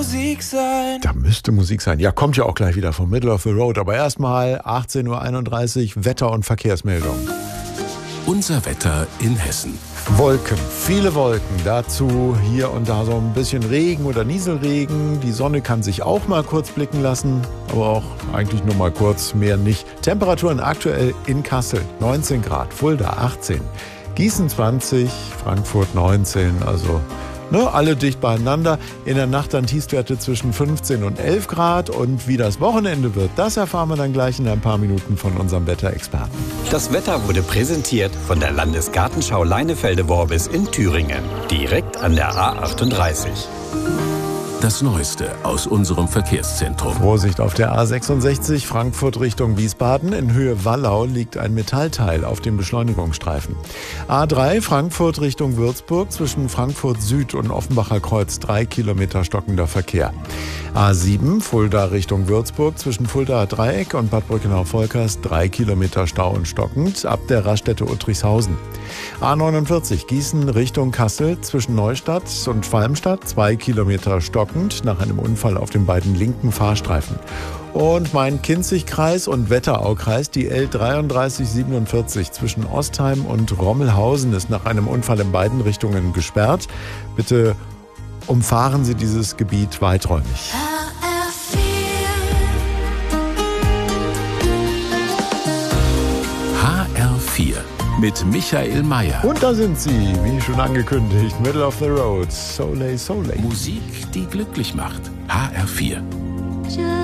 Musik sein. Da müsste Musik sein. Ja, kommt ja auch gleich wieder vom Middle of the Road. Aber erstmal 18:31 Uhr Wetter- und Verkehrsmeldung. Unser Wetter in Hessen. Wolken, viele Wolken. Dazu hier und da so ein bisschen Regen oder Nieselregen. Die Sonne kann sich auch mal kurz blicken lassen, aber auch eigentlich nur mal kurz, mehr nicht. Temperaturen aktuell in Kassel 19 Grad, Fulda 18, Gießen 20, Frankfurt 19, also alle dicht beieinander. In der Nacht dann Tiefstwerte zwischen 15 und 11 Grad. Und wie das Wochenende wird, das erfahren wir dann gleich in ein paar Minuten von unserem Wetterexperten. Das Wetter wurde präsentiert von der Landesgartenschau Leinefelde-Worbis in Thüringen. Direkt an der A38. Das Neueste aus unserem Verkehrszentrum. Vorsicht auf der A66 Frankfurt Richtung Wiesbaden. In Höhe Wallau liegt ein Metallteil auf dem Beschleunigungsstreifen. A3 Frankfurt Richtung Würzburg zwischen Frankfurt Süd und Offenbacher Kreuz 3 Kilometer stockender Verkehr. A7 Fulda Richtung Würzburg zwischen Fuldaer Dreieck und Bad Brückenau-Volkers 3 Kilometer Stau und stockend ab der Raststätte Uttrichshausen. A49 Gießen Richtung Kassel zwischen Neustadt und Schwalmstadt 2 Kilometer stockend nach einem Unfall auf den beiden linken Fahrstreifen. Und Main-Kinzig-Kreis und Wetteraukreis, die L3347 zwischen Ostheim und Rommelhausen ist nach einem Unfall in beiden Richtungen gesperrt. Bitte umfahren Sie dieses Gebiet weiträumig. HR4 mit Michael Mayer. Und da sind sie, wie schon angekündigt, Middle of the Road, Soleil, Soleil. Musik, die glücklich macht. HR4.